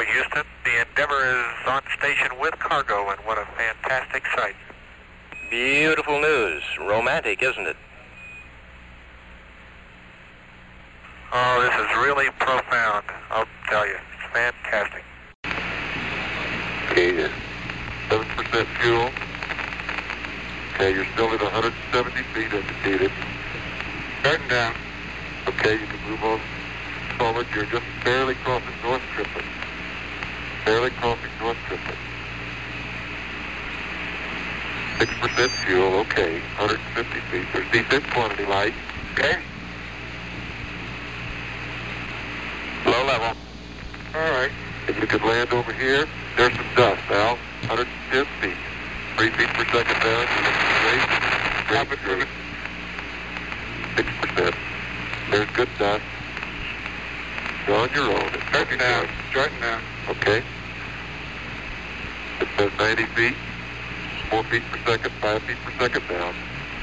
Bravo, Houston. The Endeavour is on station with cargo, and what a fantastic sight. Beautiful news. Romantic, isn't it? Oh, this is really profound. I'll tell you. It's fantastic. Okay, 7% fuel. Okay, you're still at 170 feet indicated. Starting down. Okay, you can move on forward. You're just barely crossing North Triplet. Barely crossing North Triplet. 6% fuel, okay. 150 feet. There's decent quantity light. Okay. Low level. All right. If you could land over here, there's some dust, Al. 110 feet. 3 feet per second down. Great. 6%. There's good dust. You're on your own. Starting down. Starting down. Okay. It says 90 feet. 4 feet per second, 5 feet per second down.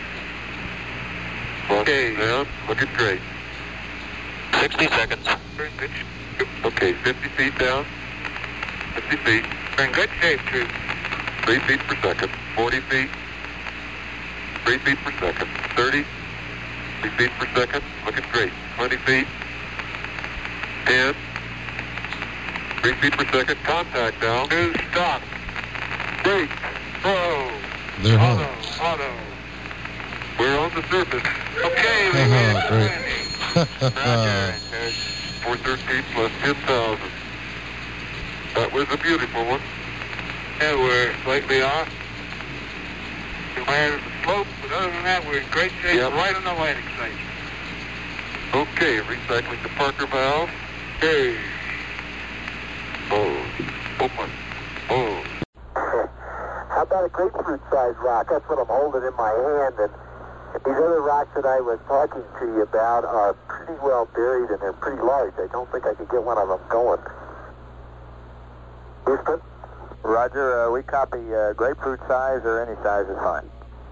Okay. Down. Looking great. 60 seconds. Okay, 50 feet down. 50 feet. We're in good shape, too. 3 feet per second. 40 feet. 3 feet per second. 30. 3 feet per second. Looking great. 20 feet. 10. 3 feet per second. Contact now. New stop. Great. Whoa. They're home. Auto. We're on the surface. Okay, we Oh, great. Roger. 413 plus 10,000. That was a beautiful one. Yeah, we're slightly off. We landed the slope, but other than that, we're in great shape. Yep. Right on the landing site. Okay, recycling the Parker valve. Okay. Oh, open. Oh. How about a grapefruit-sized rock? That's what I'm holding in my hand. And these other rocks that I was talking to you about are pretty well buried, and they're pretty large. I don't think I could get one of them going. Houston? Roger, we copy grapefruit size or any size is fine.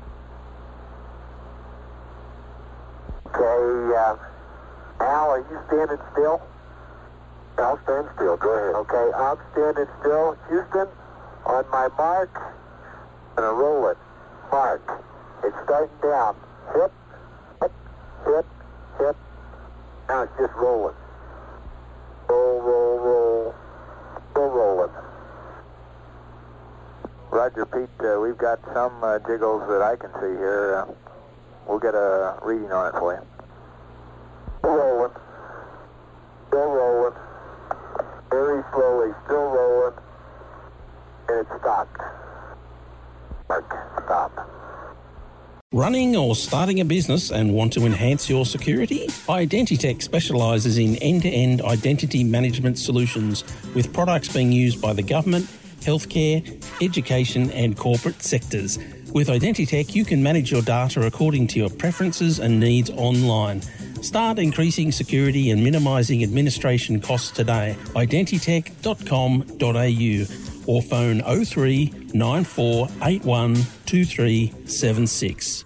Okay, Al, are you standing still? I'll stand still. Go ahead. Okay, I'm standing still. Houston, on my mark, I'm going to roll it. Mark. It's starting down. Hip, hip, hip, hip. Now it's just rolling. Roll, roll, roll. Still rolling. Roger, Pete, we've got some jiggles that I can see here. We'll get a reading on it for you. Still rolling. Still rolling. Very slowly. Still rolling. And it stopped. Mark, stop. Running or starting a business and want to enhance your security? Identitech specialises in end-to-end identity management solutions with products being used by the government, healthcare, education and corporate sectors. With Identitech, you can manage your data according to your preferences and needs online. Start increasing security and minimising administration costs today. Identitech.com.au or phone 03 9481 2376.